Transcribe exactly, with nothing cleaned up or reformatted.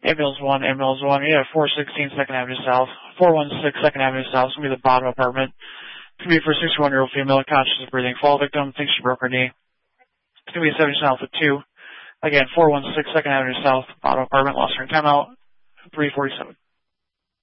Ambulance one, Ambulance one, yeah, four sixteen second Avenue South. four one six second Avenue South, it's going to be the bottom apartment. It's going to be for a sixty-one-year-old female, conscious of breathing. Fall victim, thinks she broke her knee. It's going to be seventy South with two. Again, four one six second Avenue South, bottom apartment, lost her in timeout, three forty-seven.